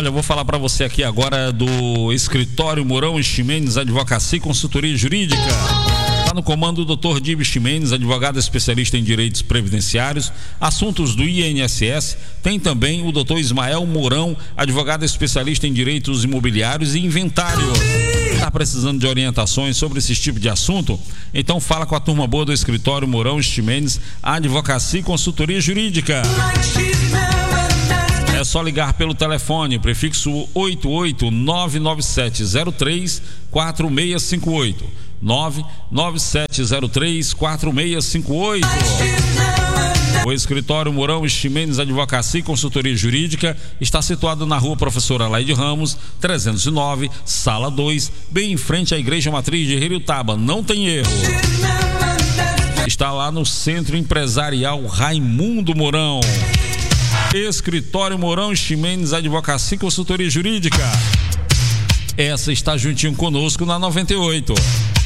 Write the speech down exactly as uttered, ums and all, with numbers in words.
Olha, eu vou falar para você aqui agora do Escritório Mourão Ximenes, Advocacia e Consultoria Jurídica. Está no comando o doutor Dib Ximenes, advogado especialista em direitos previdenciários, assuntos do I N S S. Tem também o doutor Ismael Mourão, advogado especialista em direitos imobiliários e inventário. Está precisando de orientações sobre esse tipo de assunto? Então fala com a turma boa do Escritório Mourão Ximenes, Advocacia e Consultoria Jurídica. É só ligar pelo telefone, prefixo oito oito nove nove sete zero três quatro seis cinco oito. nove nove sete zero três quatro seis cinco oito. O Escritório Mourão Ximenes, Advocacia e Consultoria Jurídica está situado na rua Professora Laide Ramos, trezentos e nove, sala dois, bem em frente à Igreja Matriz de Heriotaba. Não tem erro. Está lá no Centro Empresarial Raimundo Mourão. Escritório Mourão Ximenes, Advocacia e Consultoria Jurídica. Essa está juntinho conosco na noventa e oito.